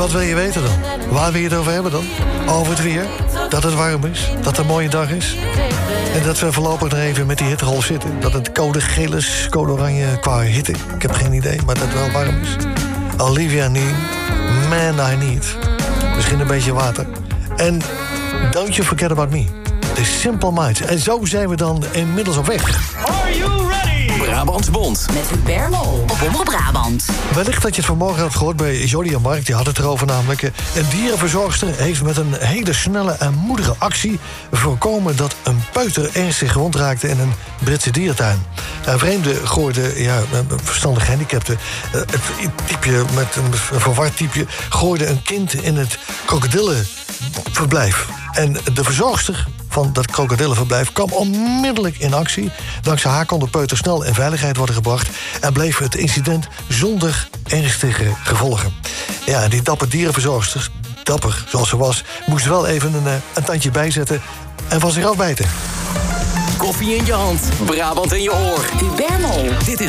Wat wil je weten dan? Waar wil je het over hebben dan? Over het weer? Dat het warm is? Dat het een mooie dag is? En dat we voorlopig nog even met die hittegolf zitten? Dat het code geel is, code oranje qua hitte? Ik heb geen idee, maar dat het wel warm is. Olivia Neal, Man I Need. Misschien een beetje water. En Don't You Forget About Me. The Simple Minds. En zo zijn we dan inmiddels op weg. Are you ready? Brabants Bond. Met Hubert Mol op Omroep Brabant. Wellicht dat je het vanmorgen had gehoord bij Jody en Mark. Die had het erover namelijk. Een dierenverzorgster heeft met een hele snelle en moedige actie voorkomen dat een peuter ernstig gewond raakte in een Britse dierentuin. Een vreemde gooide, verstandig gehandicapte, het typje met een verward typje, gooide een kind in het krokodillenverblijf. En de verzorgster van dat krokodillenverblijf kwam onmiddellijk in actie. Dankzij haar kon de peuter snel in veiligheid worden gebracht en bleef het incident zonder ernstige gevolgen. Ja, die dapper dierenverzorgster, dapper zoals ze was, moest wel even een tandje bijzetten en van zich afbijten. Koffie in je hand, Brabant in je oor. Hubert Mol. Dit is